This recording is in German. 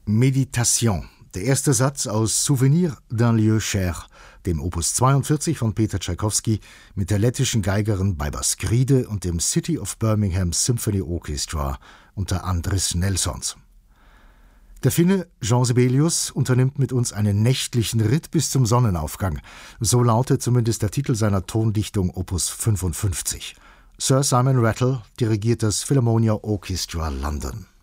Meditation, der erste Satz aus Souvenir d'un lieu cher, dem Opus 42 von Peter Tschaikowski mit der lettischen Geigerin Baiba Skride und dem City of Birmingham Symphony Orchestra unter Andris Nelsons. Der Finne Jean Sibelius unternimmt mit uns einen nächtlichen Ritt bis zum Sonnenaufgang. So lautet zumindest der Titel seiner Tondichtung Opus 55. Sir Simon Rattle dirigiert das Philharmonia Orchestra London.